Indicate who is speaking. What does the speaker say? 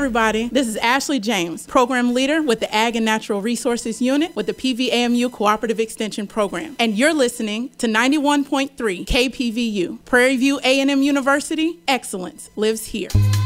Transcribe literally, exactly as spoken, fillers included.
Speaker 1: everybody. This is Ashley James, Program Leader with the Ag and Natural Resources Unit with the P V A M U Cooperative Extension Program. And you're listening to ninety-one point three K P V U. Prairie View A and M University, excellence lives here.